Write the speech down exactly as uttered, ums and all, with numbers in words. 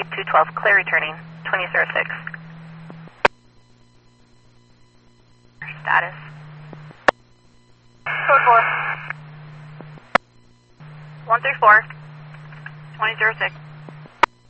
two twelve, clear returning, twenty zero six. Status. Code four. one three four, twenty zero six.